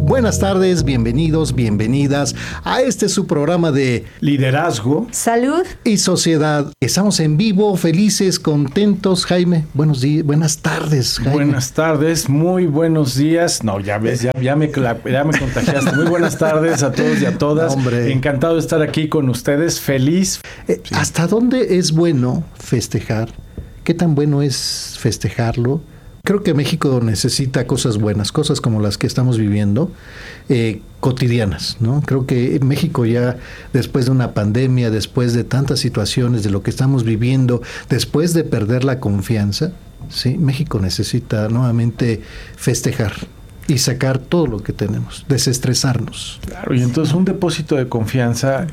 Buenas tardes, bienvenidos, bienvenidas a este su programa de liderazgo, salud y sociedad. Estamos en vivo, felices, contentos. Jaime, buenos días, buenas tardes, Jaime. Buenas tardes, muy buenos días. No, ya ves, ya me contagiaste. Muy buenas tardes a todos y a todas. Hombre. Encantado de estar aquí con ustedes, feliz. Sí. ¿Hasta dónde es bueno festejar? ¿Qué tan bueno es festejarlo? Creo que México necesita cosas buenas, cosas como las que estamos viviendo, cotidianas, ¿no? Creo que México ya, después de una pandemia, después de tantas situaciones, de lo que estamos viviendo, después de perder la confianza, ¿sí? México necesita nuevamente festejar y sacar todo lo que tenemos, desestresarnos. Claro, y entonces un depósito de confianza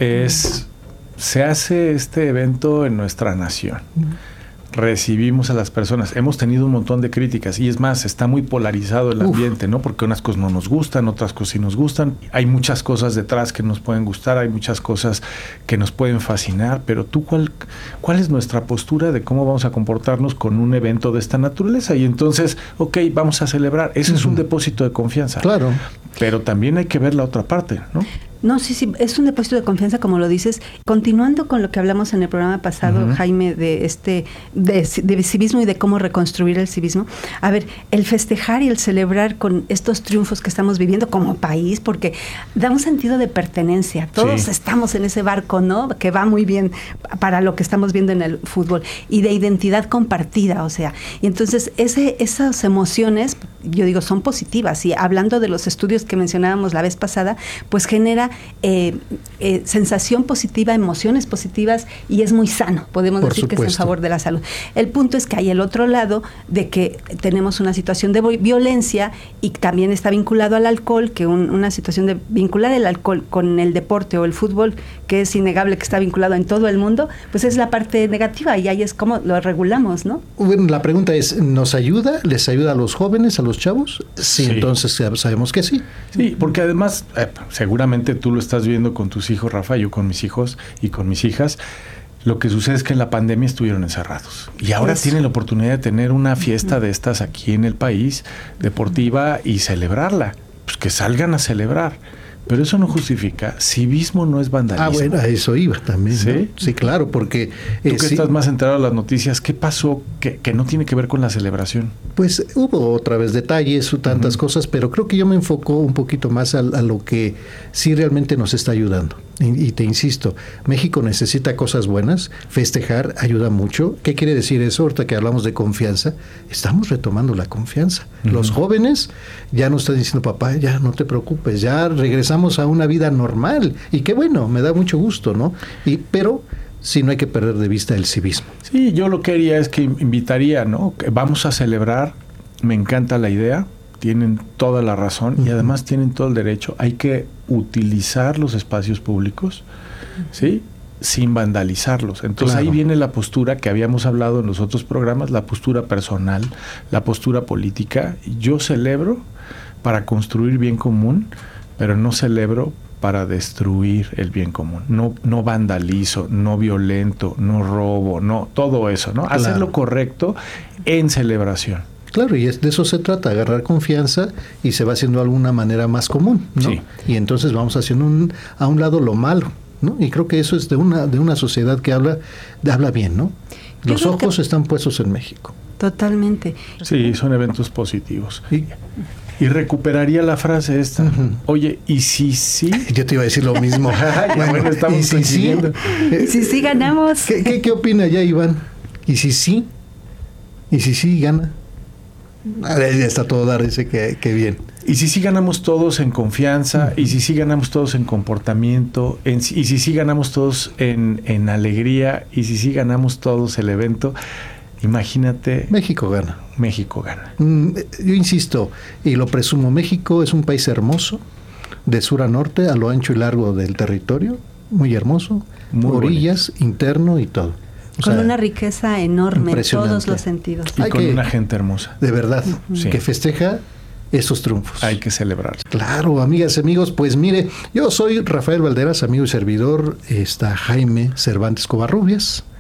se hace este evento en nuestra nación. Recibimos a las personas, hemos tenido un montón de críticas y es más, está muy polarizado el ambiente, ¿no? Porque unas cosas no nos gustan, otras cosas sí nos gustan, hay muchas cosas detrás que nos pueden gustar, hay muchas cosas que nos pueden fascinar, pero tú, ¿cuál es nuestra postura de cómo vamos a comportarnos con un evento de esta naturaleza? Y entonces, ok, vamos a celebrar, eso es un depósito de confianza. Claro. Pero también hay que ver la otra parte, ¿no? No, sí, es un depósito de confianza, como lo dices. Continuando con lo que hablamos en el programa pasado, Jaime, de civismo y de cómo reconstruir el civismo. A ver, el festejar y el celebrar con estos triunfos que estamos viviendo como país, porque da un sentido de pertenencia. Todos estamos en ese barco, ¿no? Que va muy bien para lo que estamos viendo en el fútbol. Y de identidad compartida, o sea. Y entonces, esas emociones, yo digo, son positivas. Y hablando de los estudios que mencionábamos la vez pasada, pues genera sensación positiva, emociones positivas, y es muy sano, podemos decir que es en favor de la salud. El punto es que hay el otro lado de que tenemos una situación de violencia y también está vinculado al alcohol, que una situación de vincular el alcohol con el deporte o el fútbol, que es innegable que está vinculado en todo el mundo, pues es la parte negativa y ahí es como lo regulamos, ¿no? Bueno, la pregunta es, ¿nos ayuda? ¿Les ayuda a los jóvenes, a los chavos? Sí. Entonces sabemos que sí. Sí, porque además, seguramente tú lo estás viendo con tus hijos, Rafa, yo con mis hijos y con mis hijas. Lo que sucede es que en la pandemia estuvieron encerrados y ahora tienen la oportunidad de tener una fiesta de estas aquí en el país, deportiva, y celebrarla. Pues que salgan a celebrar. Pero eso no justifica. Civismo no es vandalismo. Bueno, a eso iba también, ¿Sí? ¿no? Sí, claro, porque... Tú que estás más enterado de las noticias, ¿qué pasó que no tiene que ver con la celebración? Pues hubo otra vez detalles, tantas cosas, pero creo que yo me enfoco un poquito más a lo que sí realmente nos está ayudando. Y te insisto, México necesita cosas buenas, festejar ayuda mucho. ¿Qué quiere decir eso? Ahorita que hablamos de confianza, estamos retomando la confianza. Los jóvenes ya nos están diciendo, papá, ya no te preocupes, ya regresamos a una vida normal. Y qué bueno, me da mucho gusto, ¿no? Pero sí, no hay que perder de vista el civismo. Sí, yo lo que haría es que invitaría, ¿no? Que vamos a celebrar, me encanta la idea, tienen toda la razón y además tienen todo el derecho. Hay que utilizar los espacios públicos, ¿sí? Sin vandalizarlos. Entonces ahí viene la postura que habíamos hablado en los otros programas, la postura personal, la postura política. Yo celebro para construir bien común, pero no celebro para destruir el bien común. No vandalizo, no violento, no robo, no todo eso, ¿no? Claro. Hacer lo correcto en celebración. Claro, y de eso se trata, agarrar confianza y se va haciendo de alguna manera más común, ¿no? Sí. Y entonces vamos haciendo a un lado lo malo, ¿no? Y creo que eso es de una sociedad que habla bien, ¿no? Los ojos están puestos en México. Totalmente. Sí, son eventos positivos. Y recuperaría la frase esta. Oye, ¿y si sí? Yo te iba a decir lo mismo. Bueno, estamos coincidiendo. ¿Y si sí ganamos? ¿Qué opina ya, Iván? ¿Y si sí? ¿Y si sí gana? Ya está todo dar, dice que bien. Y si sí ganamos todos en confianza, y si sí ganamos todos en comportamiento, y si sí ganamos todos en alegría, y si sí ganamos todos el evento, imagínate. México gana. México gana. Yo insisto, y lo presumo, México es un país hermoso, de sur a norte, a lo ancho y largo del territorio, muy hermoso, muy orillas, bonito, interno y todo. Con una riqueza enorme en todos los sentidos. Y con una gente hermosa. De verdad, que festeja esos triunfos. Hay que celebrar. Claro, amigas y amigos, pues mire, yo soy Rafael Valderas, amigo y servidor, está Jaime Cervantes Covarrubias.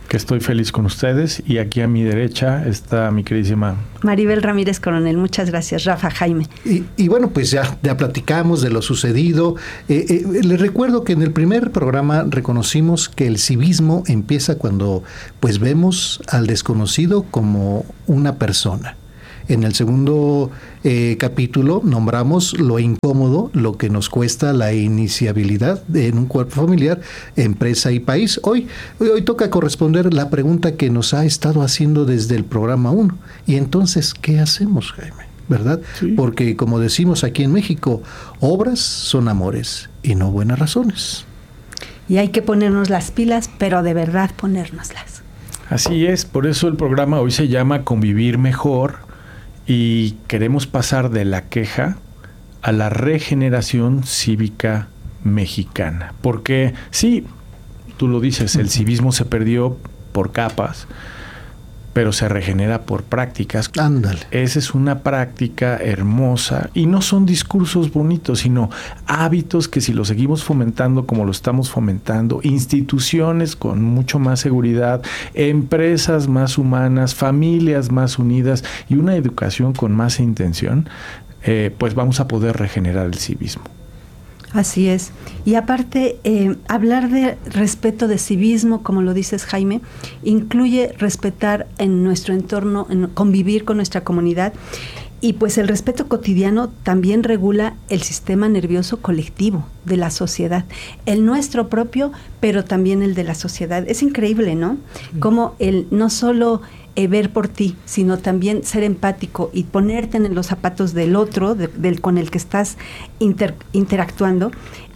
Que estoy feliz con ustedes. Y aquí a mi derecha está mi queridísima Maribel Ramírez Coronel. Muchas gracias, Rafa, Jaime. Y bueno, pues ya platicamos de lo sucedido. Les recuerdo que en el primer programa reconocimos que el civismo empieza cuando pues vemos al desconocido como una persona. En el segundo capítulo nombramos lo incómodo, lo que nos cuesta la iniciabilidad en un cuerpo familiar, empresa y país. Hoy toca corresponder la pregunta que nos ha estado haciendo desde el programa 1. Y entonces, ¿qué hacemos, Jaime? ¿Verdad? Sí. Porque como decimos aquí en México, obras son amores y no buenas razones. Y hay que ponernos las pilas, pero de verdad ponérnoslas. Así es, por eso el programa hoy se llama Convivir Mejor. Y queremos pasar de la queja a la regeneración cívica mexicana. Porque sí, tú lo dices, el civismo se perdió por capas, pero se regenera por prácticas. Ándale. Esa es una práctica hermosa y no son discursos bonitos, sino hábitos que si los seguimos fomentando como lo estamos fomentando, instituciones con mucho más seguridad, empresas más humanas, familias más unidas y una educación con más intención, pues vamos a poder regenerar el civismo. Así es. Y aparte, hablar de respeto de civismo, como lo dices, Jaime, incluye respetar en nuestro entorno, convivir con nuestra comunidad. Y pues el respeto cotidiano también regula el sistema nervioso colectivo de la sociedad. El nuestro propio, pero también el de la sociedad. Es increíble, ¿no? Como el no solo ver por ti, sino también ser empático y ponerte en los zapatos del otro, con el que estás interactuando,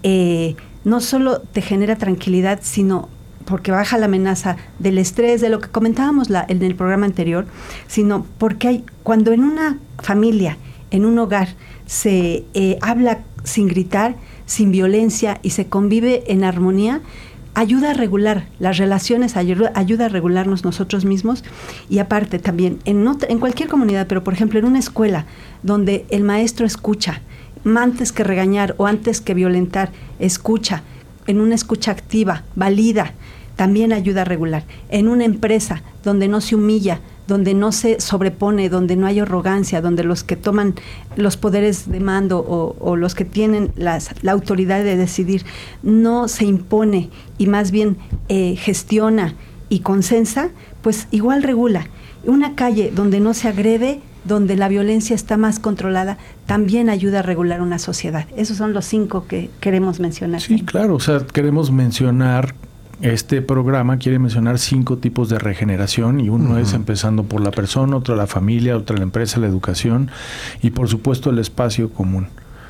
no solo te genera tranquilidad, sino porque baja la amenaza del estrés, de lo que comentábamos en el programa anterior, sino porque cuando en una familia, en un hogar, se habla sin gritar, sin violencia y se convive en armonía, ayuda a regular las relaciones, ayuda a regularnos nosotros mismos. Y aparte también, en cualquier comunidad, pero por ejemplo en una escuela donde el maestro escucha, antes que regañar o antes que violentar, escucha, en una escucha activa, valida, también ayuda a regular. En una empresa donde no se humilla, donde no se sobrepone, donde no hay arrogancia, donde los que toman los poderes de mando o los que tienen la autoridad de decidir no se impone y más bien gestiona y consensa, pues igual regula. Una calle donde no se agrede, donde la violencia está más controlada, también ayuda a regular una sociedad. Esos son los 5 que queremos mencionar. Sí, claro, o sea, queremos mencionar. Este programa quiere mencionar 5 tipos de regeneración y uno es empezando por la persona, otro la familia, otra la empresa, la educación y por supuesto el espacio común.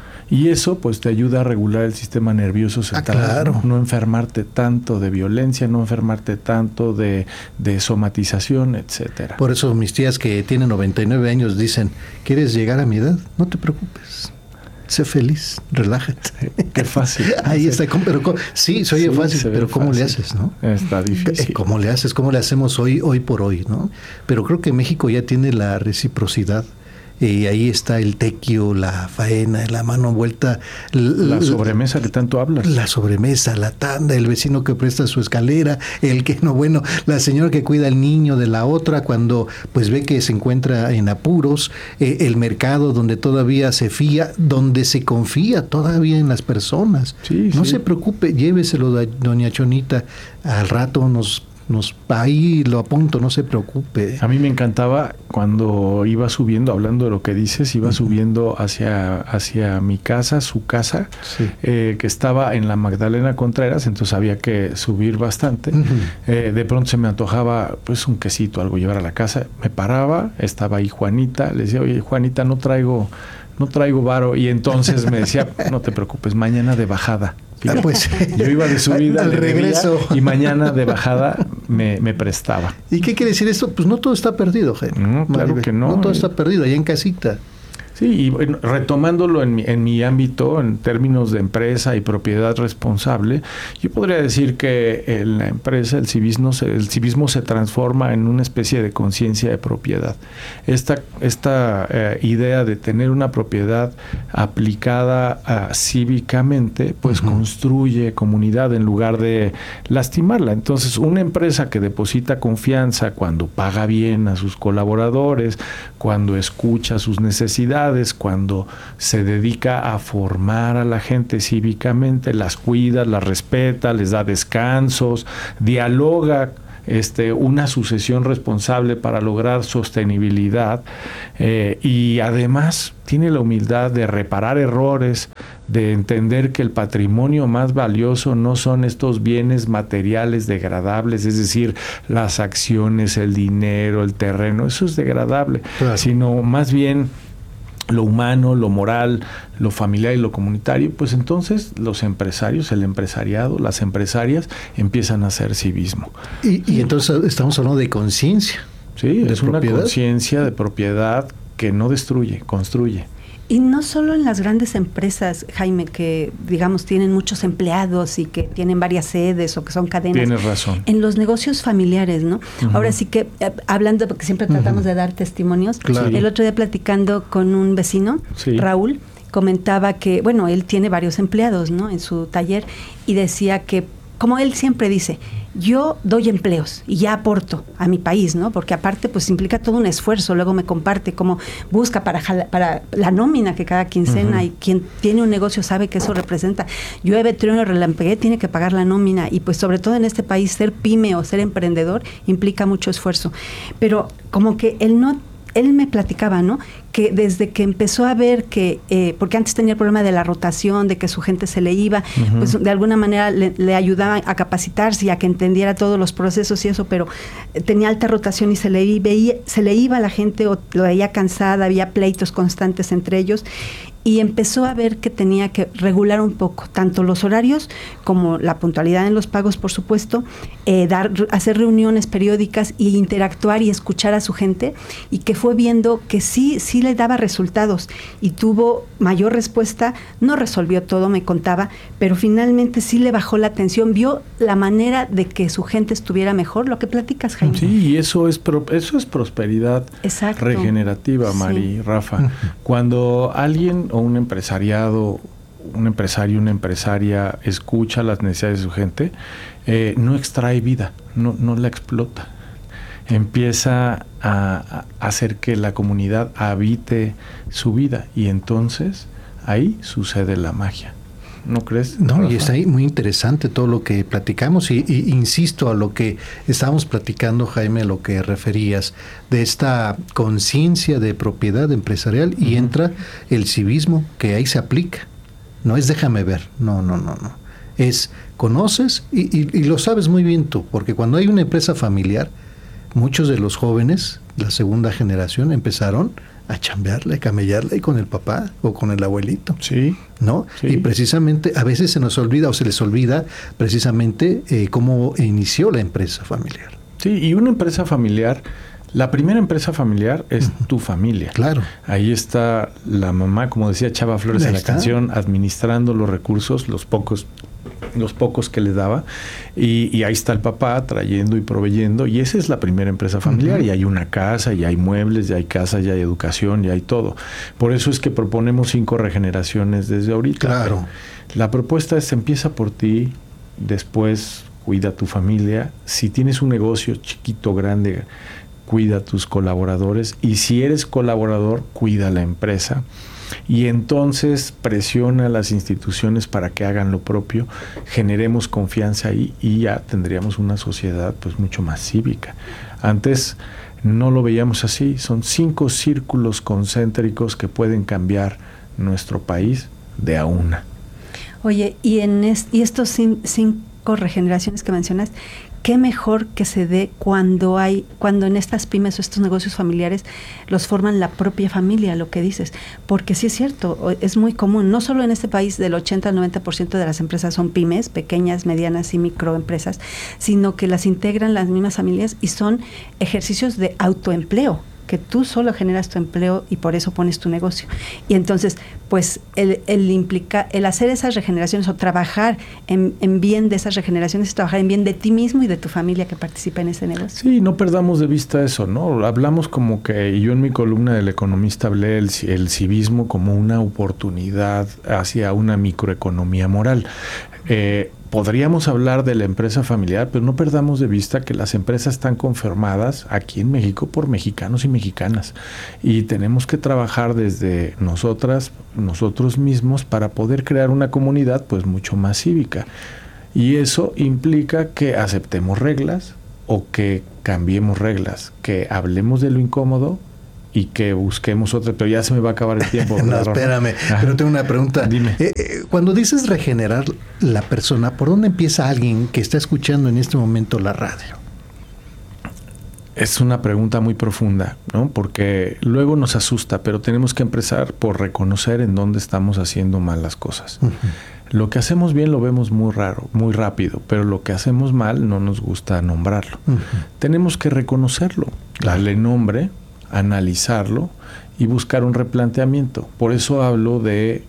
Y eso pues te ayuda a regular el sistema nervioso central. Claro. No enfermarte tanto de violencia, no enfermarte tanto de somatización, etcétera. Por eso mis tías que tienen 99 años dicen, ¿quieres llegar a mi edad? No te preocupes. Sé feliz, relájate. Qué fácil. Ahí está. Pero, sí, se oye fácil, pero ¿cómo le haces, no? Está difícil. ¿Cómo le haces? ¿Cómo le hacemos hoy por hoy, no? Pero creo que México ya tiene la reciprocidad. Y ahí está el tequio, la faena, la mano vuelta. La sobremesa que tanto hablas. La sobremesa, la tanda, el vecino que presta su escalera, el que no, bueno, la señora que cuida al niño de la otra cuando pues ve que se encuentra en apuros, el mercado donde todavía se fía, donde se confía todavía en las personas. Sí, no sí. se preocupe, lléveselo, doña Chonita, al rato ahí lo apunto, no se preocupe. A mí me encantaba cuando iba subiendo, hablando de lo que dices, iba subiendo hacia mi casa, su casa, sí. Que estaba en la Magdalena Contreras, entonces había que subir bastante. De pronto se me antojaba pues un quesito, algo llevar a la casa. Me paraba, estaba ahí Juanita, le decía, oye Juanita, no traigo varo, y entonces me decía, no te preocupes, mañana de bajada. Pues, yo iba de subida al regreso y mañana de bajada me prestaba. ¿Y qué quiere decir esto? Pues no todo está perdido, Jaime. No, claro que no. No todo está perdido, allá en casita. Sí, y bueno, retomándolo en mi ámbito, en términos de empresa y propiedad responsable, yo podría decir que en la empresa el civismo se transforma en una especie de conciencia de propiedad. Esta idea de tener una propiedad aplicada cívicamente, pues construye comunidad en lugar de lastimarla. Entonces, una empresa que deposita confianza cuando paga bien a sus colaboradores, cuando escucha sus necesidades, cuando se dedica a formar a la gente cívicamente, las cuida, las respeta, les da descansos, dialoga una sucesión responsable para lograr sostenibilidad, y además tiene la humildad de reparar errores, de entender que el patrimonio más valioso no son estos bienes materiales degradables, es decir, las acciones, el dinero, el terreno, eso es degradable, claro, sino más bien lo humano, lo moral, lo familiar y lo comunitario. Pues entonces los empresarios, el empresariado, las empresarias empiezan a hacer civismo. Y entonces estamos hablando de conciencia. Sí, es una conciencia de propiedad que no destruye, construye. Y no solo en las grandes empresas, Jaime, que digamos tienen muchos empleados y que tienen varias sedes o que son cadenas. Tienes razón. En los negocios familiares, ¿no? Ahora sí que, hablando, porque siempre tratamos de dar testimonios, claro, el otro día platicando con un vecino, Raúl, comentaba que, bueno, él tiene varios empleados, ¿no?, en su taller, y decía que, como él siempre dice, yo doy empleos y ya aporto a mi país, ¿no? Porque aparte pues implica todo un esfuerzo, luego me comparte cómo busca para la nómina que cada quincena, y quien tiene un negocio sabe que eso representa. Llueve, trueno, relampaguee, tiene que pagar la nómina, y pues sobre todo en este país ser pyme o ser emprendedor implica mucho esfuerzo. Pero como que él me platicaba, ¿no?, que desde que empezó a ver que, porque antes tenía el problema de la rotación, de que su gente se le iba, pues de alguna manera le ayudaba a capacitarse y a que entendiera todos los procesos y eso, pero tenía alta rotación y se le iba la gente, o lo veía cansada, había pleitos constantes entre ellos, y empezó a ver que tenía que regular un poco, tanto los horarios como la puntualidad en los pagos, por supuesto, hacer reuniones periódicas y interactuar y escuchar a su gente, y que fue viendo que sí le daba resultados y tuvo mayor respuesta. No resolvió todo, me contaba, pero finalmente sí le bajó la tensión, vio la manera de que su gente estuviera mejor, lo que platicas, Jaime. Sí, y eso es prosperidad. Exacto. Regenerativa, Mari, Rafa. Cuando alguien o un empresario, una empresaria escucha las necesidades de su gente, no extrae vida, no la explota. Empieza a hacer que la comunidad habite su vida, y entonces ahí sucede la magia. ¿No crees? No, Rafa? Y está ahí muy interesante todo lo que platicamos, y insisto a lo que estábamos platicando, Jaime, a lo que referías de esta conciencia de propiedad empresarial, y entra el civismo, que ahí se aplica. No es déjame ver, no. Es conoces y lo sabes muy bien tú, porque cuando hay una empresa familiar, muchos de los jóvenes, la segunda generación, empezaron a chambearle, a camellarle y con el papá o con el abuelito. Sí. ¿No? Sí. Y precisamente a veces se nos olvida o se les olvida precisamente cómo inició la empresa familiar. Sí, y una empresa familiar, la primera empresa familiar es tu familia. Claro. Ahí está la mamá, como decía Chava Flores en la canción, administrando los recursos, los pocos que le daba, y ahí está el papá trayendo y proveyendo, y esa es la primera empresa familiar, y hay una casa, y hay muebles, y hay casa, y hay educación, y hay todo. Por eso es que proponemos 5 regeneraciones desde ahorita. Claro. La propuesta es: empieza por ti, después cuida a tu familia. Si tienes un negocio chiquito, grande, cuida a tus colaboradores, y si eres colaborador, cuida a la empresa. Y entonces presiona a las instituciones para que hagan lo propio, generemos confianza ahí, y ya tendríamos una sociedad pues mucho más cívica. Antes no lo veíamos así. Son 5 círculos concéntricos que pueden cambiar nuestro país de a una. Oye, y estos 5 regeneraciones que mencionas, qué mejor que se dé cuando en estas pymes o estos negocios familiares los forman la propia familia, lo que dices, porque sí es cierto, es muy común, no solo en este país del 80 al 90% de las empresas son pymes, pequeñas, medianas y microempresas, sino que las integran las mismas familias y son ejercicios de autoempleo. que tú solo generas tu empleo y por eso pones tu negocio. Y entonces, pues el hacer esas regeneraciones o trabajar en bien de esas regeneraciones es trabajar en bien de ti mismo y de tu familia que participa en ese negocio. Sí, no perdamos de vista eso, ¿no? Hablamos como que, y yo en mi columna del Economista hablé el civismo como una oportunidad hacia una microeconomía moral. Podríamos hablar de la empresa familiar, pero no perdamos de vista que las empresas están conformadas aquí en México por mexicanos y mexicanas. Y tenemos que trabajar desde nosotros mismos para poder crear una comunidad pues mucho más cívica. Y eso implica que aceptemos reglas o que cambiemos reglas, que hablemos de lo incómodo y que busquemos otra, pero ya se me va a acabar el tiempo. No, espérame, pero tengo una pregunta. Dime. Cuando dices regenerar la persona, ¿por dónde empieza alguien que está escuchando en este momento la radio? Es una pregunta muy profunda, ¿no? Porque luego nos asusta, pero tenemos que empezar por reconocer en dónde estamos haciendo mal las cosas. Uh-huh. Lo que hacemos bien lo vemos muy raro, muy rápido, pero lo que hacemos mal no nos gusta nombrarlo. Uh-huh. Tenemos que reconocerlo, darle nombre, analizarlo y buscar un replanteamiento. Por eso hablo de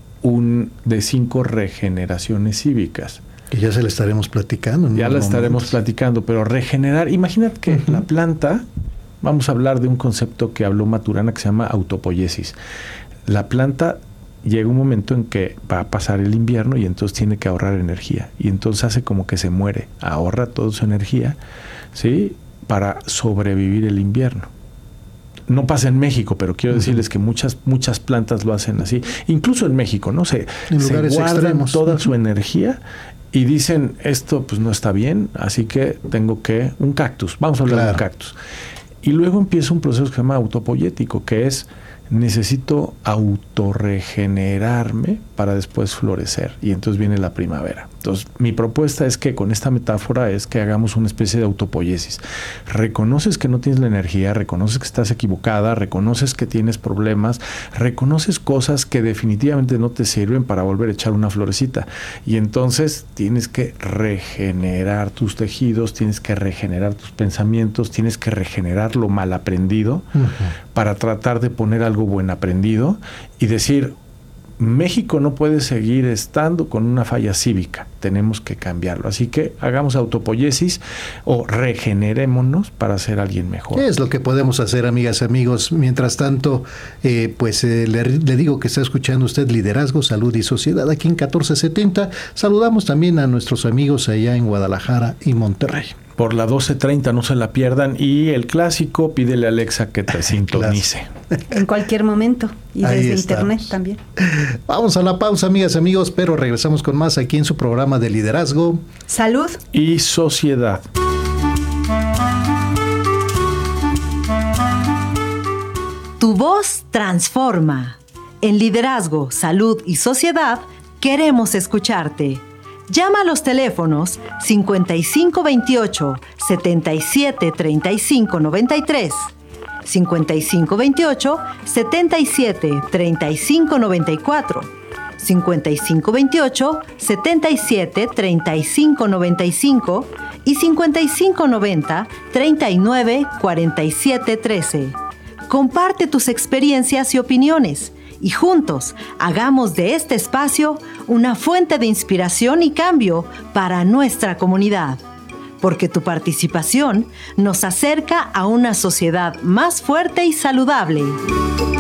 5 regeneraciones cívicas. Que ya se le estaremos platicando. Ya la estaremos platicando, pero regenerar, imagínate que la planta, vamos a hablar de un concepto que habló Maturana que se llama autopoiesis. La planta llega un momento en que va a pasar el invierno y entonces tiene que ahorrar energía. Y entonces hace como que se muere, ahorra toda su energía, ¿sí? Para sobrevivir el invierno. No pasa en México, pero quiero decirles que muchas plantas lo hacen así. Incluso en México, ¿no? Se guardan extremos. Toda su energía y dicen, esto pues no está bien, así que tengo que... Un cactus, vamos a hablar de un cactus. Y luego empieza un proceso que se llama autopoyético, que es necesito autorregenerarme para después florecer. Y entonces viene la primavera. Entonces, mi propuesta es que con esta metáfora es que hagamos una especie de autopoiesis. Reconoces que no tienes la energía, reconoces que estás equivocada, reconoces que tienes problemas, reconoces cosas que definitivamente no te sirven para volver a echar una florecita. Y entonces tienes que regenerar tus tejidos, tienes que regenerar tus pensamientos, tienes que regenerar lo mal aprendido para tratar de poner algo buen aprendido y decir, México no puede seguir estando con una falla cívica, tenemos que cambiarlo. Así que hagamos autopoiesis o regenerémonos para ser alguien mejor. ¿Qué es lo que podemos hacer, amigas, amigos? Mientras tanto, le digo que está escuchando usted Liderazgo, Salud y Sociedad aquí en 1470. Saludamos también a nuestros amigos allá en Guadalajara y Monterrey. Por la 12:30, no se la pierdan. Y el clásico, pídele a Alexa que te sintonice. En cualquier momento. Y ahí desde estamos. internet también. Vamos a la pausa, amigas, amigos, pero regresamos con más aquí en su programa de Liderazgo, Salud y Sociedad. Tu voz transforma. En Liderazgo, Salud y Sociedad queremos escucharte. Llama a los teléfonos 5528-773593, 5528-773594, 5528-773595 y 5590-394713. Comparte tus experiencias y opiniones y juntos hagamos de este espacio una fuente de inspiración y cambio para nuestra comunidad. Porque tu participación nos acerca a una sociedad más fuerte y saludable.